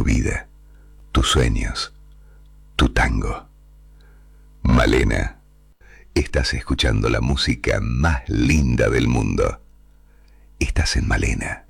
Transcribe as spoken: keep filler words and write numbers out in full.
vida, tus sueños, tu tango. Malena, estás escuchando la música más linda del mundo. Estás en Malena.